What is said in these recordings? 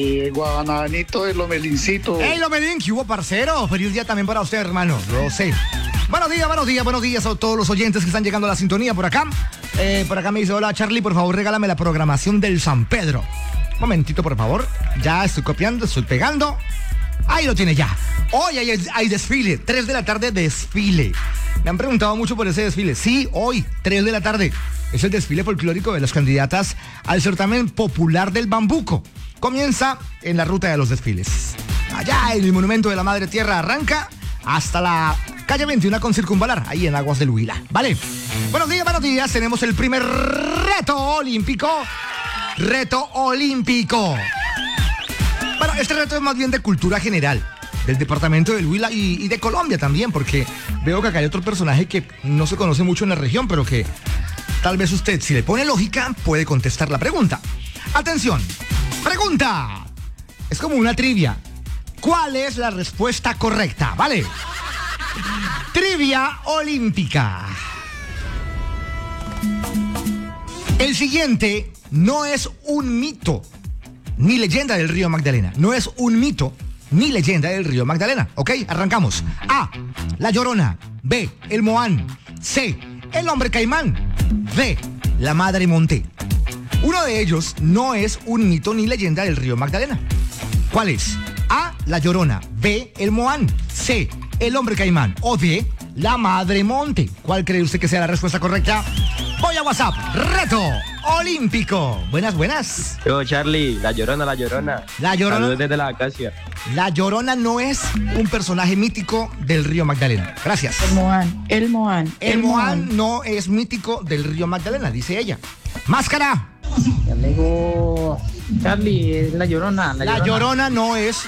Guabananito de Lomelincito. ¡Hey, Lomelín! ¿Qué hubo, parcero? Feliz día también para usted, hermano. Lo sé. Buenos días a todos los oyentes que están llegando a la sintonía por acá. Por acá me dice, hola, Charlie, por favor, regálame la programación del San Pedro. Un momentito, por favor. Ya estoy copiando, estoy pegando. Ahí lo tiene ya. Hoy hay desfile, 3 de la tarde, desfile. Me han preguntado mucho por ese desfile. Sí, hoy, 3 de la tarde. Es el desfile folclórico de las candidatas al certamen popular del Bambuco. Comienza en la ruta de los desfiles. Allá en el Monumento de la Madre Tierra arranca hasta la calle 21 con Circunvalar, ahí en Aguas del Huila. ¿Vale? Buenos días. Tenemos el primer reto olímpico. Bueno, este reto es más bien de cultura general, del departamento del Huila y de Colombia también, porque veo que acá hay otro personaje que no se conoce mucho en la región, pero que tal vez usted, si le pone lógica, puede contestar la pregunta. Atención, pregunta. Es como una trivia. ¿Cuál es la respuesta correcta? ¿Vale? Trivia olímpica. El siguiente no es un mito ni leyenda del río Magdalena. No es un mito ni leyenda del río Magdalena. ¿Ok? Arrancamos. A. La Llorona. B. El Moán. C. El Hombre Caimán. D. La Madre Monte. Uno de ellos no es un mito ni leyenda del río Magdalena. ¿Cuál es? A. La Llorona. B. El Moán. C. El Hombre Caimán. O D. La Madre Monte. ¿Cuál cree usted que sea la respuesta correcta? Voy a WhatsApp. Reto olímpico. Buenas. Yo, Charlie, la Llorona. La Llorona. Saludos desde la Acacia. La Llorona no es un personaje mítico del río Magdalena. Gracias. El Moán. El Moán no es mítico del río Magdalena, dice ella. Máscara. Mi amigo Charlie, es la Llorona. La Llorona no es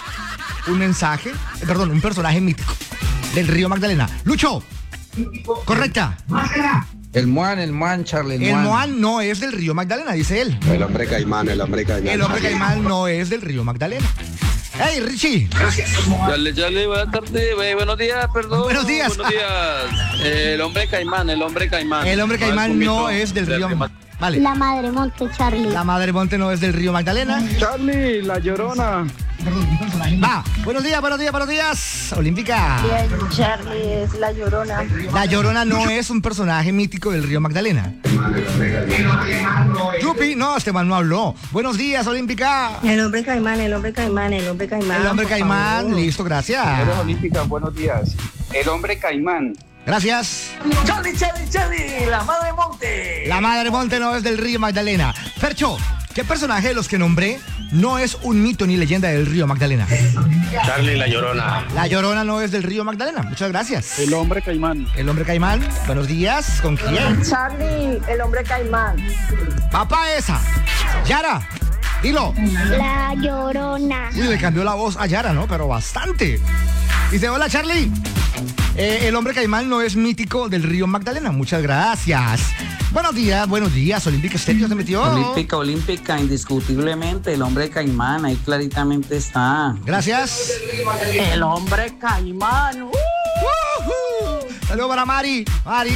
un personaje mítico del río Magdalena. Lucho. Correcta. Máscara. El Moán, Charlie. El Moán no es del río Magdalena, dice él. El Hombre Caimán. El Hombre Caimán no es del río Magdalena. Hey, Richie. Charlie, buenas tardes, buenos días, perdón. Buenos días. El Hombre Caimán. El Hombre Caimán no es del río Magdalena. Vale. La Madre Monte, Charlie. La Madre Monte no es del río Magdalena. Charlie, la Llorona. Va, buenos días. Olímpica. Bien, Charlie, es la Llorona. La Llorona no es un personaje mítico del río Magdalena. Yupi, no, este man no habló. Buenos días, Olímpica. El Hombre Caimán. El Hombre Caimán, listo, gracias. Olímpica, buenos días. El Hombre Caimán. Gracias. Charlie, la Madre Monte. La Madre Monte no es del río Magdalena. Fercho, ¿qué personaje de los que nombré no es un mito ni leyenda del río Magdalena? Charlie, la Llorona. La Llorona no es del río Magdalena. Muchas gracias. El Hombre Caimán. El Hombre Caimán. Buenos días. ¿Con quién? Charlie, el Hombre Caimán. Papá esa. Yara, dilo. La Llorona. Uy, le cambió la voz a Yara, ¿no? Pero bastante. Dice, hola, Charlie. El Hombre Caimán no es mítico del río Magdalena. Muchas gracias. Buenos días. Olímpica Estéreo se metió. Olímpica, indiscutiblemente. El Hombre Caimán, ahí claritamente está. Gracias. El Hombre Caimán. Saludos para Mari.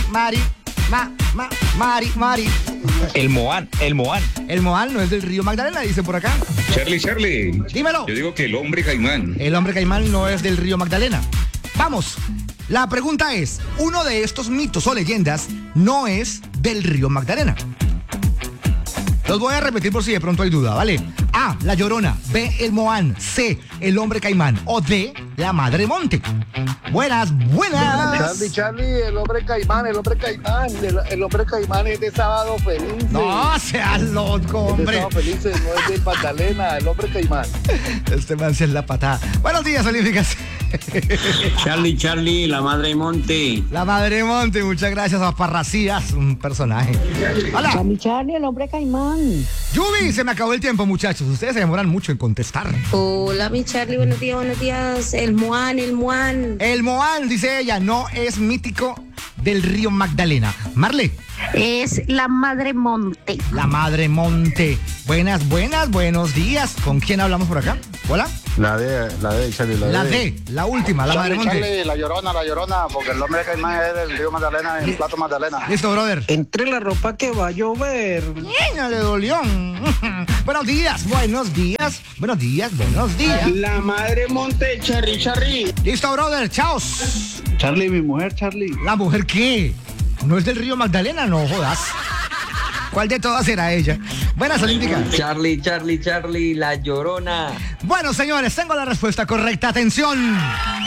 Mari. El Moán. El Moán no es del río Magdalena, dice por acá. Charlie. Dímelo. Yo digo que el Hombre Caimán. El Hombre Caimán no es del río Magdalena. Vamos. La pregunta es, uno de estos mitos o leyendas no es del río Magdalena. Los voy a repetir por si de pronto hay duda, ¿vale? A, La Llorona. B, El Moán. C, El Hombre Caimán. O D, La Madre Monte. Buenas. Charlie, el Hombre Caimán. El Hombre Caimán es de Sábado Feliz. No, seas loco, hombre. Es de Sábado Feliz, no es de Magdalena, el Hombre Caimán. Este man se es la patada. Buenos días, Olímpicas. Charlie, la Madre Monte. La Madre Monte, muchas gracias a Parracías, un personaje. Hola. Charlie, el Hombre Caimán. Yubi, se me acabó el tiempo, muchachos. Ustedes se demoran mucho en contestar. Hola, mi Charlie, buenos días. El Moán. El Moán, dice ella, no es mítico del río Magdalena. Marle, Es la Madre Monte. La Madre Monte. Buenas, buenos días. ¿Con quién hablamos por acá? Hola. La D, Charlie, La D, la última, la Madre Monte. Charlie, la llorona, porque el hombre caimán es del río Magdalena, el plato Magdalena. Listo, brother. Entre la ropa que va a llover. No le dolió. Buenos días. La Madre Monte, Charlie. Listo, brother. Chaos. Charlie, mi mujer, Charlie. ¿La mujer qué? ¿No es del río Magdalena? No jodas. ¿Cuál de todas era ella? Buenas, Olímpica. Charlie, la llorona. Bueno, señores, tengo la respuesta correcta. Atención.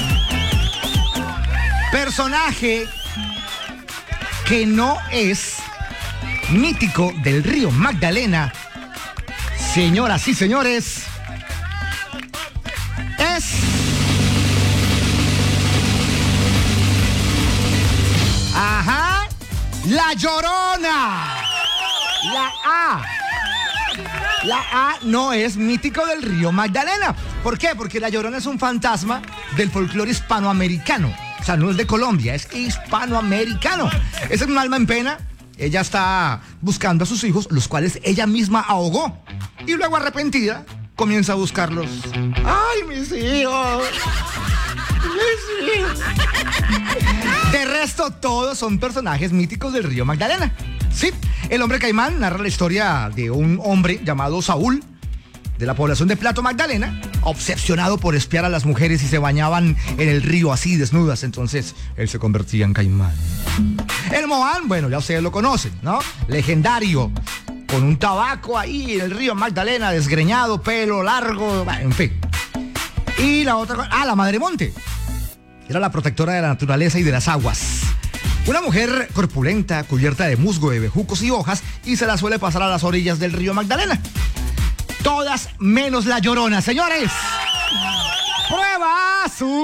Personaje que no es mítico del río Magdalena, señoras y señores, es... Ajá, la Llorona. La A no es mítico del río Magdalena. ¿Por qué? Porque la Llorona es un fantasma del folclore hispanoamericano. O sea, no es de Colombia, es hispanoamericano. Esa es un alma en pena. Ella está buscando a sus hijos, los cuales ella misma ahogó. Y luego, arrepentida, comienza a buscarlos. ¡Ay, mis hijos! ¡Mis hijos! De resto, todos son personajes míticos del río Magdalena. Sí, el hombre caimán narra la historia de un hombre llamado Saúl, de la población de Plato Magdalena, obsesionado por espiar a las mujeres y se bañaban en el río así, desnudas. Entonces, él se convertía en caimán. El Moán, bueno, ya ustedes lo conocen, ¿no? Legendario, con un tabaco ahí en el río Magdalena, desgreñado, pelo largo, en fin. Y la otra, la Madre Monte. Era la protectora de la naturaleza y de las aguas. Una mujer corpulenta, cubierta de musgo, de bejucos y hojas, y se la suele pasar a las orillas del río Magdalena. Todas menos la Llorona, señores. Prueba su